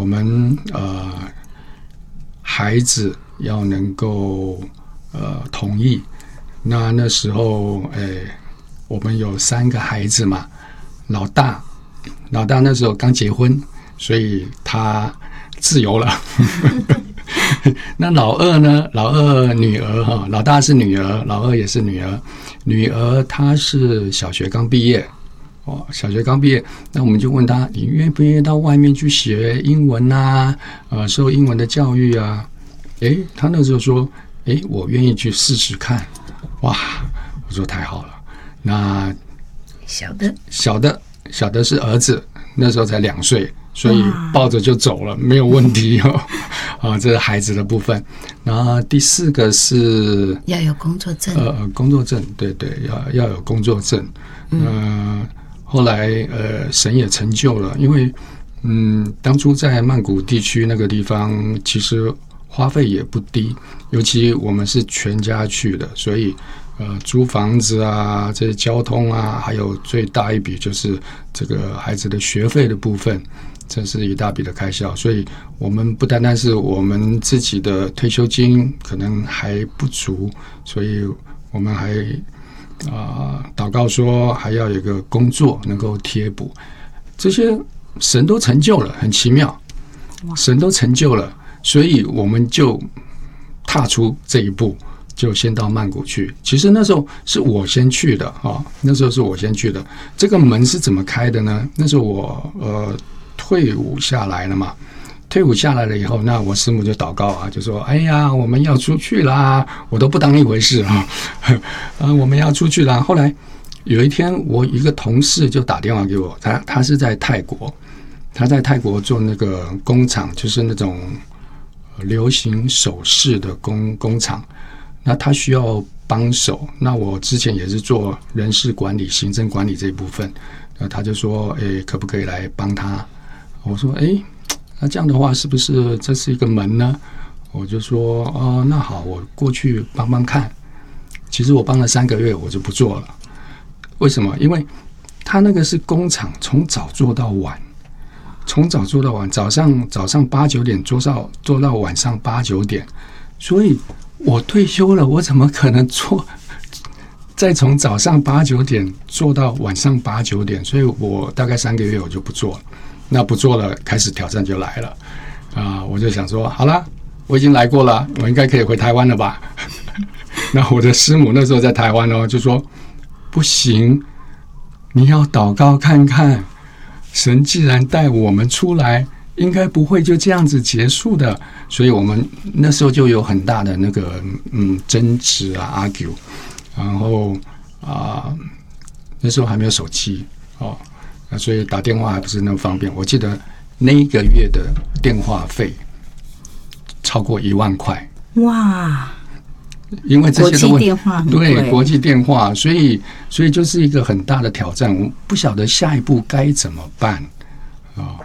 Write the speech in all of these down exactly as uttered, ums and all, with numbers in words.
我们呃孩子要能够呃同意。那那时候，哎，我们有三个孩子嘛，老大老大那时候刚结婚，所以他自由了。那老二呢？老二女儿哈，老大是女儿，老二也是女儿。女儿她是小学刚毕业。哦，小学刚毕业，那我们就问他，你愿不愿意到外面去学英文啊？呃，受英文的教育啊？诶，他那时候说，诶，我愿意去试试看。哇，我说太好了。那小的小的小的是儿子，那时候才两岁，所以抱着就走了，没有问题哦。啊，这是孩子的部分。然后第四个是要有工作证， 呃，工作证，对对，要要有工作证。嗯。呃后来，呃，神也成就了，因为，嗯，当初在曼谷地区那个地方，其实花费也不低，尤其我们是全家去的，所以，呃，租房子啊，这些交通啊，还有最大一笔就是这个孩子的学费的部分，这是一大笔的开销，所以我们不单单是我们自己的退休金可能还不足，所以我们还。啊、呃，祷告说还要有一个工作能够贴补，这些神都成就了，很奇妙，神都成就了，所以我们就踏出这一步，就先到曼谷去。其实那时候是我先去的啊、哦，那时候是我先去的。这个门是怎么开的呢？那时候我呃退伍下来了嘛。退伍下来了以后，那我师母就祷告啊，就说：“哎呀，我们要出去啦！”我都不当一回事啊，啊，我们要出去啦。后来有一天，我一个同事就打电话给我，他他是在泰国，他在泰国做那个工厂，就是那种流行首饰的工工厂。那他需要帮手，那我之前也是做人事管理、行政管理这一部分，那他就说：“哎，可不可以来帮他？”我说：“哎。”那这样的话，是不是这是一个门呢？我就说，哦，那好，我过去帮帮看。其实我帮了三个月，我就不做了。为什么？因为他那个是工厂，从早做到晚，从早做到晚，早上早上八九点做到做到晚上八九点，所以我退休了，我怎么可能做？再从早上八九点做到晚上八九点，所以我大概三个月我就不做了。那不做了，开始挑战就来了啊、呃！我就想说，好了，我已经来过了，我应该可以回台湾了吧？那我的师母那时候在台湾哦，就说不行，你要祷告看看，神既然带我们出来，应该不会就这样子结束的。所以我们那时候就有很大的那个嗯争执啊 argue， 然后啊、呃、那时候还没有手机哦。所以打电话还不是那么方便。我记得那一个月的电话费超过一万块。 哇！ 因为这些的问题， 国际电话对国际电话，所以所以就是一个很大的挑战。我不晓得下一步该怎么办啊、哦。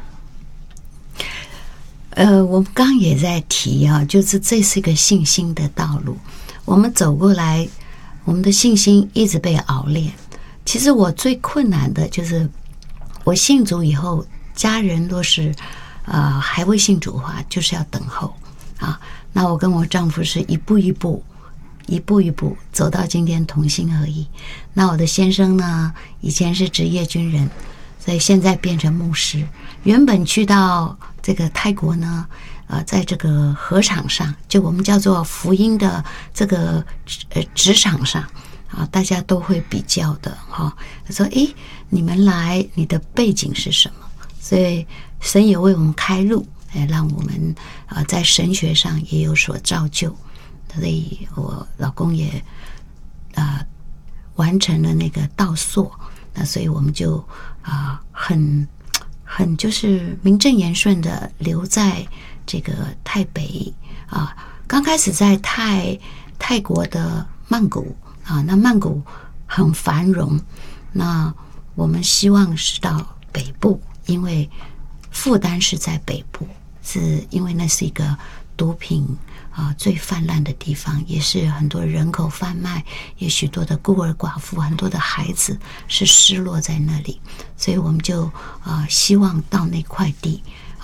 呃，我们刚刚也在提啊，就是这是一个信心的道路。我们走过来，我们的信心一直被熬炼。其实我最困难的就是我信主以后，家人若是呃还未信主的话，就是要等候啊。那我跟我丈夫是一步一步一步一步走到今天同心合一。那我的先生呢，以前是职业军人，所以现在变成牧师。原本去到这个泰国呢，呃，在这个禾场上，就我们叫做福音的这个呃职场上。啊，大家都会比较的哈。他说：“诶，你们来，你的背景是什么？”所以神也为我们开路，哎，让我们啊、呃、在神学上也有所造就。所以我老公也啊、呃、完成了那个道硕，那所以我们就啊、呃、很很就是名正言顺的留在这个泰北啊。刚开始在泰泰国的曼谷。啊，那曼谷很繁荣，那我们希望是到北部，因为负担是在北部，是因为那是一个毒品啊最泛滥的地方，也是很多人口贩卖，也许多的孤儿寡妇，很多的孩子是失落在那里，所以我们就啊希望到那块地